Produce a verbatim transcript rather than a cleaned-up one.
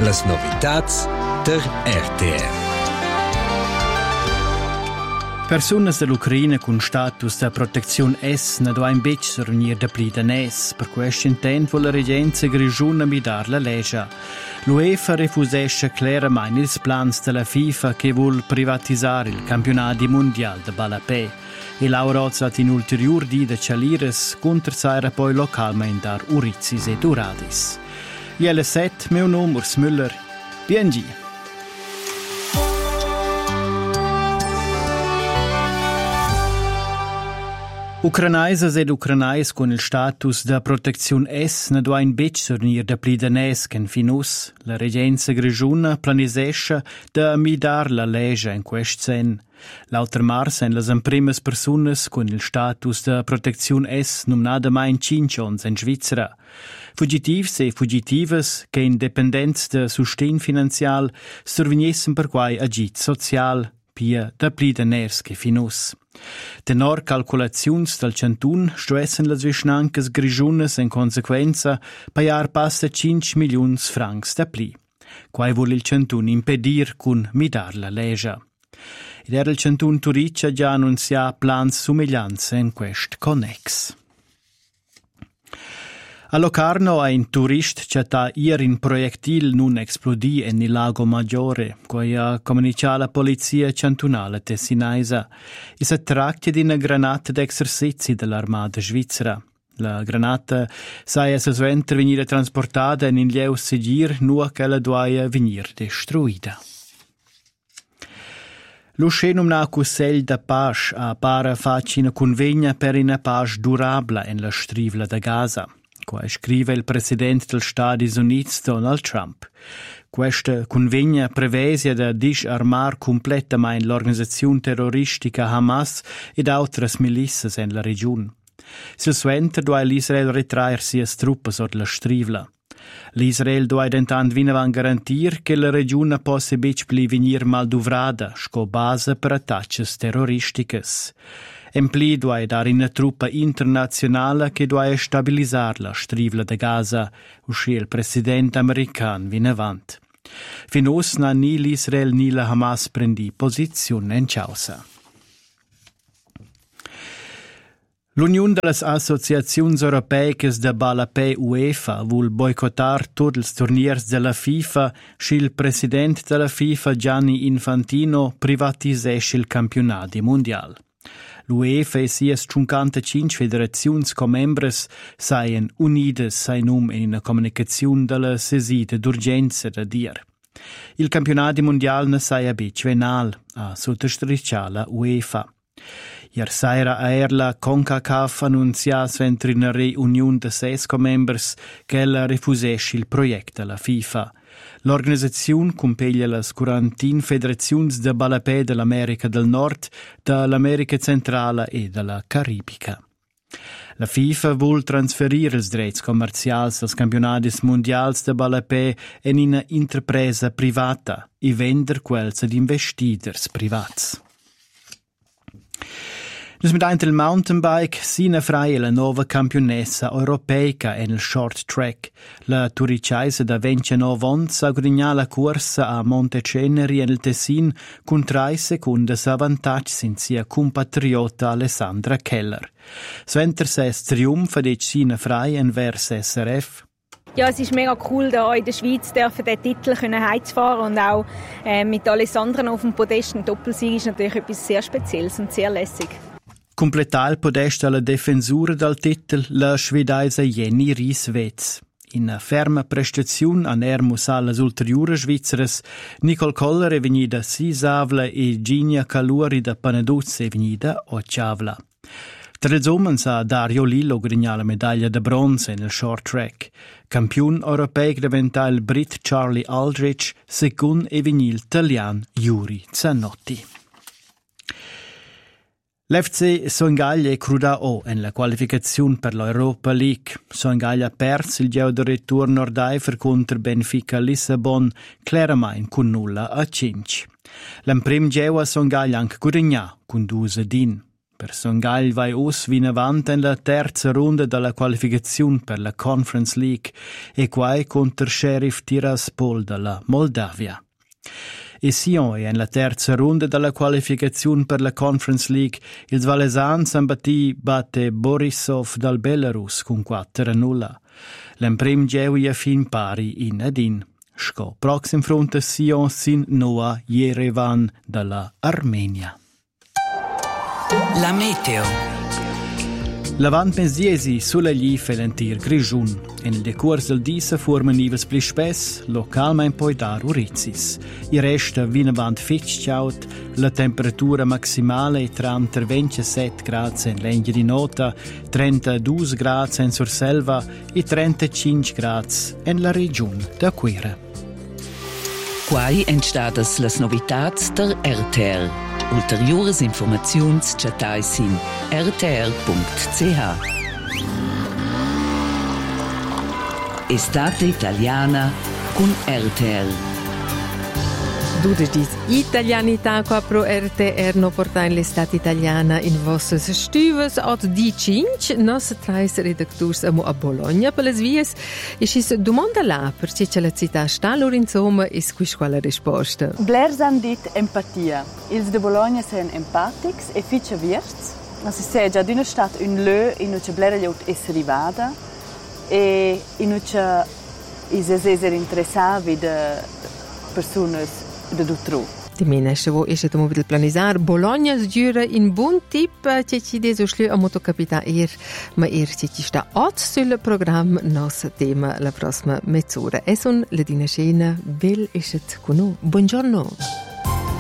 Las novitats der R T R. Personas dell'Ucraina con status da protezione S ne do un bec sornir da pli danès, per questo intent vuole la regenza grigiuna mi dar la legge. L'UEFA refusesce chiaramente i plans della FIFA che vuol privatizzare il campionato mondiale di Balapè e l'Aurozza in ulterior di da Cialires contro poi localmente dar Urizis e Duradis. I L sette, meu nome Urs Müller, B N G. Ucranaises ed ucranais con il status da protezione S ne do un bec sornir da pli danès che finus la regenza grigiuna planisesce da midar la legge in quest sen. L'altro mars en las imprimes personas con il status da protezione S nominada mai in cincions in Svizzera. Fugitivs e fugitivas che in dependenza da sustain finanzial survignessen per quai agit social pia da pli danès che finus. Tenor calculaziuns dal cantun stuessen las vischnancas grigiunas en consequenza paiar passa cinque milions francs da pli. Quai vuol il cantun impedir cun midar la legge. Ed era il cantun Turiccia già annunzia plans somiglianze in quest connex. A Locarno ein turist che ta ier in proiectil nun explodì en il lago Maggiore, quai ha comunicato la polizia cantonale tessinaisa. E si tratta di una granata d'exercizi dell'armata svizzera. La granata sai essere venire trasportata in lieu sigir nuo che la doia venir destruida. Lo scenum na cussel da pace a para facina convegna per una pace durabla in la strivla da Gaza. Qua scrive il presidente del Stati Uniti Donald Trump. Questa convegna prevede da disarmar completamente l'organizzazione terroristica Hamas ed altre milizie nella regione. Sil suenter doa l'Israel ritraersi as truppe sotto la strivla. L'Israel doa intanto vinavan garantir che la regione possa bec pli venir mal duvrada, sco base per attacchi terroristicas. Empli doa dar una truppa internazionale che doa stabilizzare la strivla de Gaza, uscì il presidente americano vinavant. Finos na ni l'Israel ni la Hamas prendi posizione in causa. L'Unione delle Associazioni Europee de Balapè UEFA vuol boicottar tutti i turniers della FIFA se il presidente della FIFA Gianni Infantino privatizesce il campionato mondiale. L'UEFA e sias cinquantacinque federaziuns co-membres saien unides sai num in una comunicazione della sesida d'urgenza da dir. Il campionato mondiale ne saia bec venal, a sottostrisciala UEFA. Ier saira a erla CONCACAF annunzias ventri una reunione de ses co-members che ella refusesce il progetto della FIFA. L'organizzazione compeglia las quarantin federaziuns de Balapè dell'America del Nord, dell'America centrale e della Caribica. La FIFA vuol trasferire i drets commerciali als campionati mondiali de Balapè in una intrapresa privata e vender quels ad investiders privats. Nus mit eintel mountainbike sina freie la nova campionessa europeica en il short track. La turiciaisa da ventinove ans sa guadagna la corsa a Monteceneri en il Tessin con tre secondi avantage sin sia compatriota Alessandra Keller. Sventer ses triumph de sina freie en vers S R F. Ja, es ist mega cool, da in der Schweiz dürfen den Titel heimzufahren und auch äh, mit Alessandra auf dem Podest ein Doppelsieg ist natürlich etwas sehr Spezielles und sehr lässig. Completà il podesta la defensura dal titel la svedesa Jenny Rieswetz. In una ferma prestazione a Ermus alle ulteriori svizzeres, Nicole Koller è venuta sisavla e Ginia Caluri da Paneduzzi è venuta ottavla. Tra gli uomini sa Dario Lillo guadagna la medaglia di bronzo nel short track. Campione europeo diventa il Brit Charlie Aldrich, secondo è venuto l'italiano Yuri Zanotti. L'F C Songaglia è cruda o en la qualificazione per l'Europa League. Songaglia ha perso il gioco di ritorno nord-eifer contro Benfica Lissabon, chiaramente con nulla a cinque. L'imprimo gioco a Songaglia anche guadagna con due din. Per Songail vai us vin avant en la terza runda della qualificazione per la Conference League e quai contro Sheriff Tiraspol della Moldavia. E Sion è in la terza runda della qualificazione per la Conference League. Il Valaisan Sambati batte Borisov dal Belarus con quattro a nulla. L'emprim gewi a fin pari in Adin. Sco proxim fronte Sion sin Noa Yerevan dalla Armenia. La meteo. Lavant pensiesi sulla gli felentir grigiun. E nel decorso del dì si formano nivels pli spess, localmente poi dar urizis. I resta vinavant fitchaut, la temperatura maximale è tra ventisette gradi in legna di nota, trentadue gradi in Surselva e trentacinque gradi in la regione d'Aquera. Quai entstadas las novitats der R T R. Ulteriores informaziuns chatais in r t r punct c h. Estate italiana con R T R. Dudis italianità qua pro R T R no portain l'estate italiana in vostres stüves od di cinc nos trais redactors amo a Bologna per les vies e schis domanda la per ce la città sta lor insomma is quis quale risposta. Blers han dit empatia. Ils de Bologna sen empatics e ficha virts. Ma si se già d'una stat un lö in uce blera gliot es rivada e in uce is es eser interessavi de personas de dutru. Die Menschen, wo ist es wieder planisar Bologna sgiura in buon tip che ci deso schlu a motocapita er, ma er che ci sta ott sul programma nos tema la prossima mezz'ora. E son le dina scena, bel ist es con noi. Buongiorno.